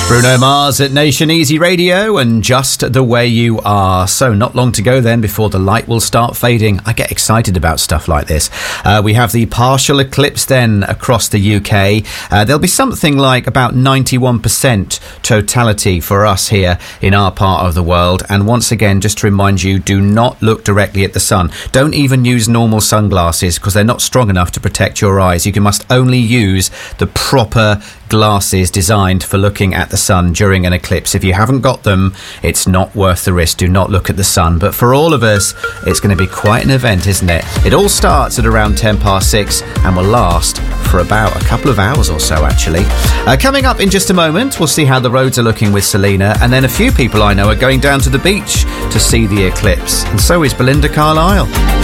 Bruno Mars at Nation Easy Radio and Just the Way You Are. So not long to go then before the light will start fading. I get excited about stuff like this. We have the partial eclipse then across the UK. There'll be something like about 91% totality for us here in our part of the world. And once again, just to remind you, do not look directly at the sun. Don't even use normal sunglasses because they're not strong enough to protect your eyes. You must only use the proper glasses designed for looking at the sun during an eclipse. If you haven't got them, it's not worth the risk. Do not look at the sun. But for all of us, it's going to be quite an event, isn't it? It all starts at around 6:10 and will last for about a couple of hours or so, actually. Coming up in just a moment, we'll see how the roads are looking with Selena, and then a few people I know are going down to the beach to see the eclipse, and so is Belinda Carlisle.